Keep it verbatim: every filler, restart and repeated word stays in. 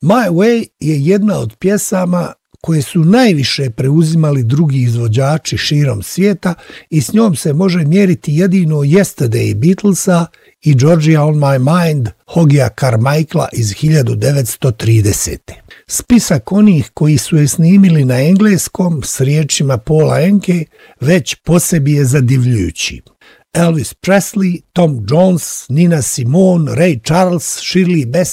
My Way je jedna od pjesama koje su najviše preuzimali drugi izvođači širom svijeta i s njom se može mjeriti jedino Yesterday Beatlesa i Georgia on My Mind Hogija Carmichaela iz hiljadu devetsto tridesete. Spisak onih koji su je snimili na engleskom s riječima Paula Anke već po sebi je zadivljujući. Elvis Presley, Tom Jones, Nina Simone, Ray Charles, Shirley Bassey,